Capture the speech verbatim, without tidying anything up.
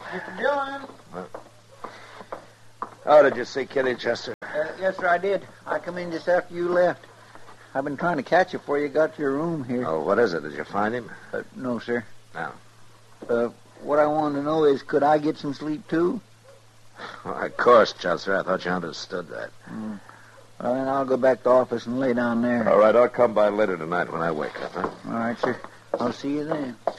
Mister Dillon. Oh, did you see Kitty, Chester? Uh, yes, sir, I did. I come in just after you left. I've been trying to catch you before you got to your room here. Oh, what is it? Did you find him? Uh, no, sir. No. Uh, what I wanted to know is, could I get some sleep, too? Well, of course, Chester. I thought you understood that. Mm. Well, then I'll go back to the office and lay down there. All right, I'll come by later tonight when I wake up, huh? All right, sir. I'll see you then.